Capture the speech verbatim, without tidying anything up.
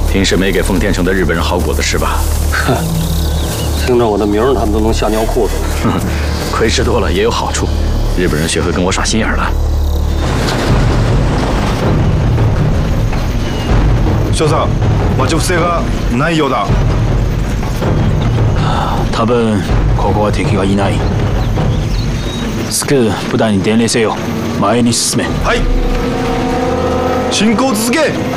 平时没给奉天城的日本人好果子吃吧？ 哼，听着我的名儿，他们都能吓尿裤子。 哼，亏吃多了也有好处，日本人学会跟我耍心眼了。 少佐，待ち伏せがないようだ。 多分ここは敵がいない。スクー、部隊に伝令せよ。前に進め。 はい。進行続け。